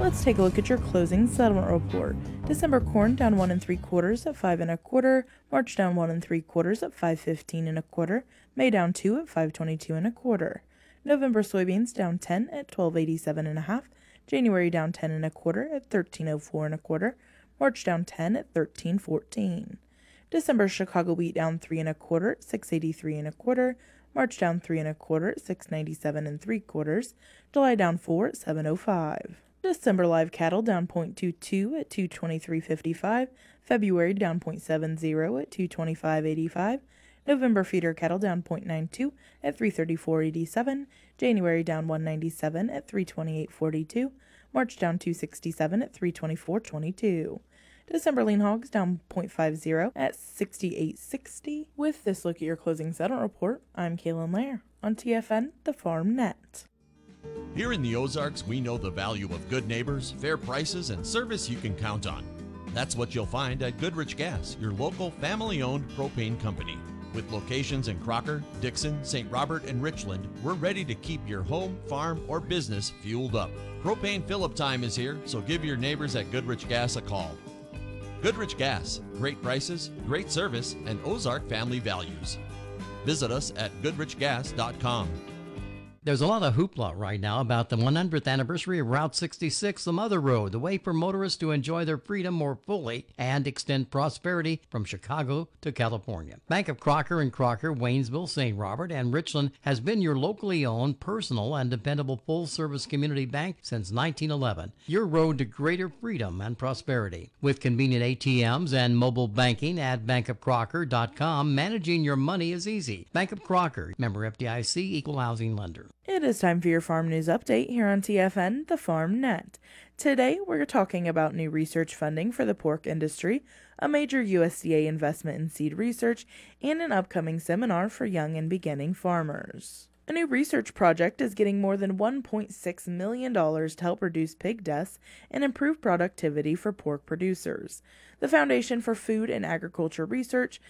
Let's take a look at your closing settlement report. December corn down 1 3/4 at 5 1/4. March down 1 3/4 at 5.15 1/4. May down 2 at 5.22 1/4. November soybeans down 10 at 12.87 1/2. January down 10 1/4 at 13.04 1/4. March down 10 at 13.14. December Chicago wheat down 3 1/4 at 6.83 1/4. March down 3 1/4 at 6.97 3/4. July down 4 at 7.05. December live cattle down 0.22 at 223.55. February down 0.70 at 225.85. November feeder cattle down 0.92 at 334.87. January down 197 at 328.42. March down 267 at 324.22. December lean hogs down 0.50 at 68.60. With this look at your closing settlement report, I'm Kaylin Lair on TFN, the Farm Net. Here in the Ozarks, we know the value of good neighbors, fair prices, and service you can count on. That's what you'll find at Goodrich Gas, your local family-owned propane company. With locations in Crocker, Dixon, St. Robert, and Richland, we're ready to keep your home, farm, or business fueled up. Propane fill-up time is here, so give your neighbors at Goodrich Gas a call. Goodrich Gas, great prices, great service, and Ozark family values. Visit us at goodrichgas.com. There's a lot of hoopla right now about the 100th anniversary of Route 66, the Mother Road, the way for motorists to enjoy their freedom more fully and extend prosperity from Chicago to California. Bank of Crocker and Crocker, Waynesville, St. Robert, and Richland has been your locally owned, personal, and dependable full-service community bank since 1911. Your road to greater freedom and prosperity. With convenient ATMs and mobile banking at bankofcrocker.com, managing your money is easy. Bank of Crocker, member FDIC, equal housing lender. It is time for your farm news update here on TFN, the Farm Net. Today, we're talking about new research funding for the pork industry, a major USDA investment in seed research, and an upcoming seminar for young and beginning farmers. A new research project is getting more than $1.6 million to help reduce pig deaths and improve productivity for pork producers. The Foundation for Food and Agriculture Research